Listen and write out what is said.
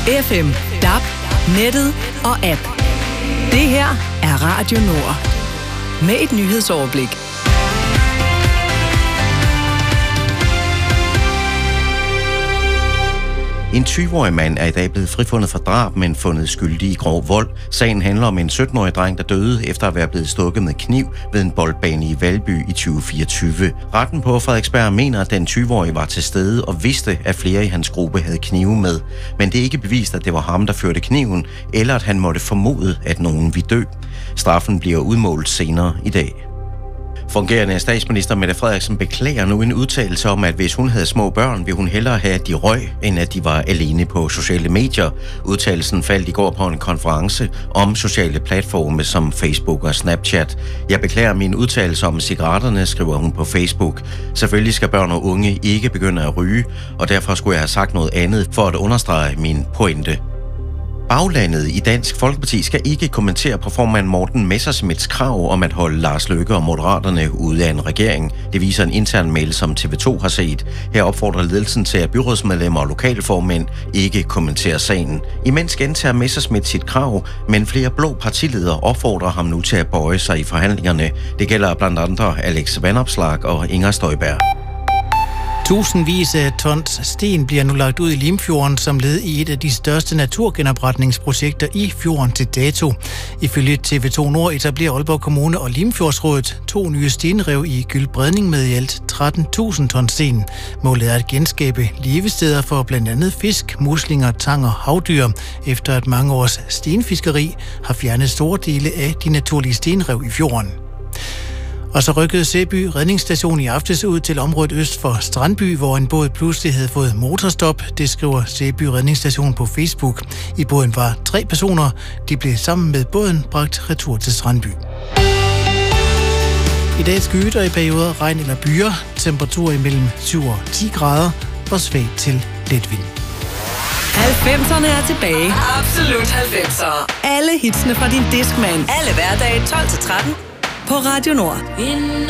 FM, DAB, nettet og app. Det her er Radio Nord. Med et nyhedsoverblik. En 20-årig mand er i dag blevet frifundet for drab, men fundet skyldig i grov vold. Sagen handler om en 17-årig dreng, der døde efter at være blevet stukket med kniv ved en boldbane i Valby i 2024. Retten på Frederiksberg mener, at den 20-årige var til stede og vidste, at flere i hans gruppe havde knive med. Men det er ikke bevist, at det var ham, der førte kniven, eller at han måtte formode, at nogen ville dø. Straffen bliver udmålt senere i dag. Fungerende statsminister Mette Frederiksen beklager nu en udtalelse om, at hvis hun havde små børn, ville hun hellere have, at de røg, end at de var alene på sociale medier. Udtalelsen faldt i går på en konference om sociale platforme som Facebook og Snapchat. Jeg beklager min udtalelse om cigaretterne, skriver hun på Facebook. Selvfølgelig skal børn og unge ikke begynde at ryge, og derfor skulle jeg have sagt noget andet for at understrege min pointe. Baglandet i Dansk Folkeparti skal ikke kommentere på formand Morten Messerschmidts krav om at holde Lars Løkke og Moderaterne ude af en regering. Det viser en intern mail, som TV2 har set. Her opfordrer ledelsen til, at byrådsmedlemmer og lokalformænd ikke kommenterer sagen. Imens gentager Messerschmidt sit krav, men flere blå partiledere opfordrer ham nu til at bøje sig i forhandlingerne. Det gælder blandt andre Alex Vanopslagh og Inger Støjberg. Tusindvis af tons sten bliver nu lagt ud i Limfjorden som led i et af de største naturgenopretningsprojekter i fjorden til dato. Ifølge TV2 Nord etablerer Aalborg Kommune og Limfjordsrådet 2 nye stenrev i Gyldbredning med i alt 13.000 tons sten. Målet er at genskabe levesteder for blandt andet fisk, muslinger, tang og havdyr, efter at mange års stenfiskeri har fjernet store dele af de naturlige stenrev i fjorden. Og så rykkede Sæby redningsstation i aftes ud til området øst for Strandby, hvor en båd pludselig havde fået motorstop. Det skriver Sæby redningsstation på Facebook. I båden var 3 personer. De blev sammen med båden bragt retur til Strandby. I dag skyet og i perioder regn eller byer. Temperaturer imellem 7 og 10 grader og svag til let vind. 90'erne er tilbage. Absolut 90'ere. Alle hitsene fra din Discman. Alle hverdage 12-13 på Radio Nord.